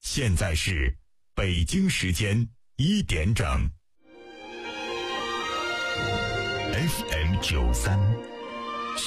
现在是北京时间1点整。FM93